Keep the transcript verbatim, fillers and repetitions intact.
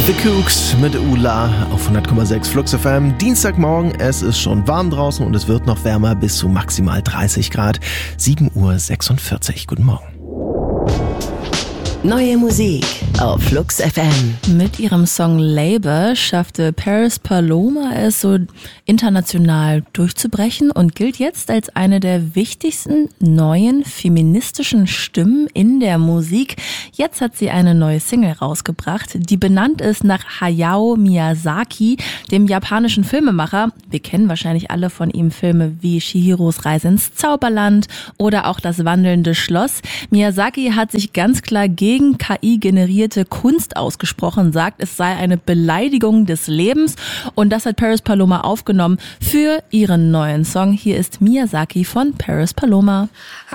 The Kooks mit Ula auf hundert Komma sechs Flux F M. Dienstagmorgen, es ist schon warm draußen und es wird noch wärmer bis zu maximal dreißig Grad. sieben Uhr sechsundvierzig. Guten Morgen. Neue Musik auf Flux F M. Mit ihrem Song Labor schaffte Paris Paloma es so international durchzubrechen und gilt jetzt als eine der wichtigsten neuen feministischen Stimmen in der Musik. Jetzt hat sie eine neue Single rausgebracht, die benannt ist nach Hayao Miyazaki, dem japanischen Filmemacher. Wir kennen wahrscheinlich alle von ihm Filme wie Chihiros Reise ins Zauberland oder auch Das wandelnde Schloss. Miyazaki hat sich ganz klar gegen K I-generierte Kunst ausgesprochen, sagt, es sei eine Beleidigung des Lebens, und das hat Paris Paloma aufgenommen für ihren neuen Song. Hier ist Miyazaki von Paris Paloma. I